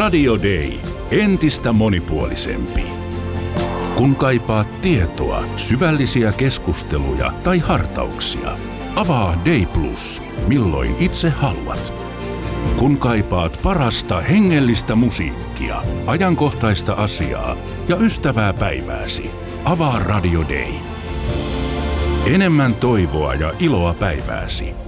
Radio Day. Entistä monipuolisempi. Kun kaipaat tietoa, syvällisiä keskusteluja tai hartauksia, avaa Day Plus, milloin itse haluat. Kun kaipaat parasta hengellistä musiikkia, ajankohtaista asiaa ja ystävää päivääsi, avaa Radio Day. Enemmän toivoa ja iloa päivääsi.